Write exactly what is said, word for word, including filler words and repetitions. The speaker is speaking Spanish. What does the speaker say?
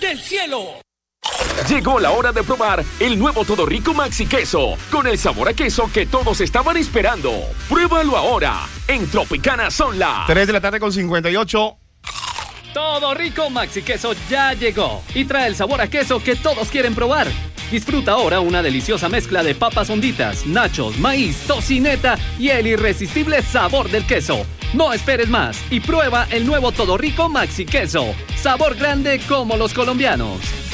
del cielo. Llegó la hora de probar el nuevo Todo Rico Maxi Queso, con el sabor a queso que todos estaban esperando. Pruébalo ahora, en Tropicana Sonla. tres de la tarde con cincuenta y ocho. Todo Rico Maxi Queso ya llegó y trae el sabor a queso que todos quieren probar. Disfruta ahora una deliciosa mezcla de papas honditas, nachos, maíz, tocineta y el irresistible sabor del queso. No esperes más y prueba el nuevo Todo Rico Maxi Queso. Sabor grande como los colombianos.